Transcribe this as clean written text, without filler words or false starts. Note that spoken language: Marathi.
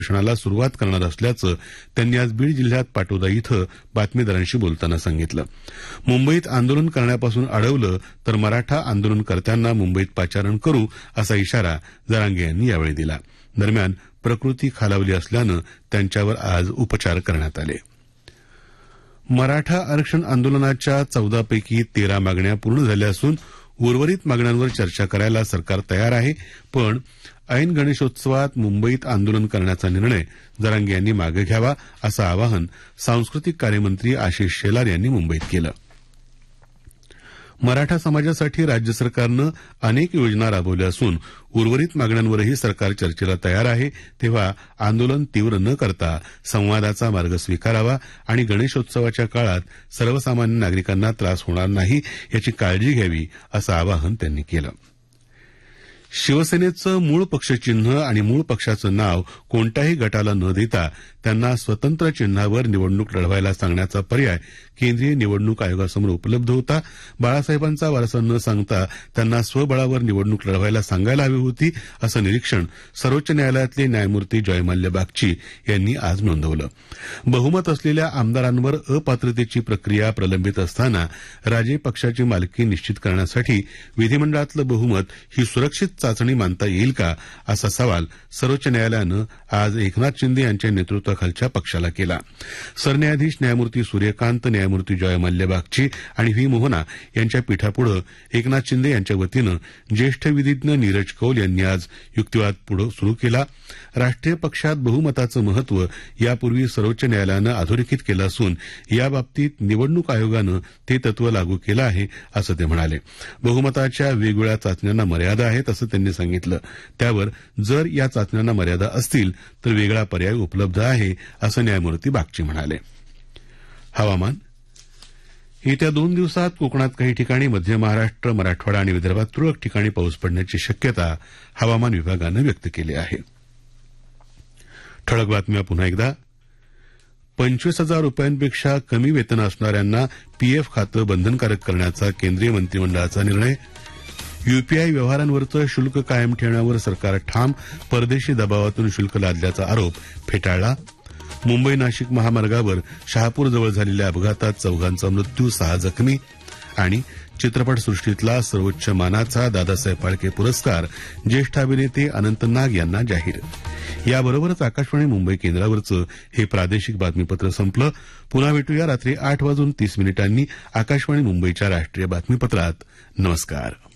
प्रशिक्षणाला सुरुवात करणार असल्याचं त्यांनी आज बीड जिल्ह्यात पाटोदा इथं बातमीदारांशी बोलताना सांगितलं. मुंबईत आंदोलन करण्यापासून अडवलं तर मराठा आंदोलनकर्त्यांना मुंबईत पाचारण करू असा इशारा जरांगे यांनी यावेळी दिला. दरम्यान प्रकृती खालावली असल्यानं त्यांच्यावर आज उपचार करण्यात आले. मराठा आरक्षण आंदोलनाच्या 14 पैकी 13 मागण्या पूर्ण झाल्या असून उर्वरित मागण्यांवर चर्चा करायला सरकार तयार आहे. पण ऐन गणेशोत्सवात मुंबईत आंदोलन करण्याचा निर्णय जरांगे यांनी मागे घ्यावा असं आवाहन सांस्कृतिक कार्यमंत्री आशिष शेलार यांनी मुंबईत केलं. मराठा समाजासाठी राज्य सरकारनं अनेक योजना राबवल्या असून उर्वरित मागण्यांवरही सरकार चर्चेला तयार आहे. तेव्हा आंदोलन तीव्र न करता संवादाचा मार्ग स्वीकारावा आणि गणेशोत्सवाच्या काळात सर्वसामान्य नागरिकांना त्रास होणार नाही याची काळजी घ्यावी असं आवाहन त्यांनी केलं. शिवसेनेचं मूळ पक्षचिन्ह आणि मूळ पक्षाचं नाव कोणत्याही गटाला न देता त्यांना स्वतंत्र चिन्हावर निवडणूक लढवायला सांगण्याचा पर्याय केंद्रीय निवडणूक आयोगासमोर उपलब्ध होता. बाळासाहेबांचा वारसा न सांगता त्यांना स्वबळावर निवडणूक लढवायला सांगायला हवी होती असं निरीक्षण सर्वोच्च न्यायालयातले न्यायमूर्ती जयमाल्य बागची यांनी आज नोंदवलं. बहुमत असलेल्या आमदारांवर अपात्रतेची प्रक्रिया प्रलंबित असताना राजे पक्षाची मालकी निश्चित करण्यासाठी विधिमंडळातलं बहुमत ही सुरक्षित चाचणी मानता येईल का असा सवाल सर्वोच्च न्यायालयानं आज एकनाथ शिंदे यांच्या नेतृत्वाखालच्या पक्षाला केला. सरन्यायाधीश न्यायमूर्ती सूर्यकांत, न्यायमूर्ती जयमाल्य बागची आणि व्ही मोहना यांच्या पीठापुढे एकनाथ शिंदे यांच्या वतीनं ज्येष्ठ विधिज्ञ नीरज कौल यांनी आज युक्तिवाद पुढे सुरू केला. राष्ट्रीय पक्षात बहुमताचं महत्व यापूर्वी सर्वोच्च न्यायालयानं अधोरेखित केलं असून याबाबतीत निवडणूक आयोगानं ते तत्व लागू केलं आहे असं ते म्हणाले. बहुमताच्या वेगवेगळ्या चाचण्यांना मर्यादा आहेत असं त्यांनी सांगितलं. त्यावर जर या चाचण्यांना मर्यादा असतील तर वेगळा पर्याय उपलब्ध आहे असं न्यायमूर्ती बागची म्हणाले. हवामान. येत्या 2 दिवसात कोकणात काही ठिकाणी, मध्य महाराष्ट्र, मराठवाडा आणि विदर्भात तुरळक ठिकाणी पाऊस पडण्याची शक्यता हवामान विभागानं व्यक्त केली आहे. ठळक बातम्या पुन्हा एकदा. 25,000 रुपयांपेक्षा कमी वेतन असणाऱ्यांना पीएफ खातं बंधनकारक करण्याचा केंद्रीय मंत्रिमंडळाचा निर्णय. यूपीआय व्यवहारांवरचं शुल्क कायम ठेवण्यावर सरकार ठाम, परदेशी दबावातून शुल्क लादल्याचा आरोप फेटाळला. मुंबई नाशिक महामार्गावर शहापूरजवळ झालेल्या अपघातात 4 मृत्यू, 6 जखमी. आणि चित्रपटसृष्टीतला सर्वोच्च मानाचा दादासाहेब फाळके पुरस्कार ज्येष्ठ अभिनेते अनंत नाग यांना जाहीर. याबरोबरच आकाशवाणी मुंबई केंद्रावरचं हे प्रादेशिक बातमीपत्र संपलं. पुन्हा भेटूया रात्री 8:30 आकाशवाणी मुंबईच्या राष्ट्रीय बातमीपत्रात. नमस्कार.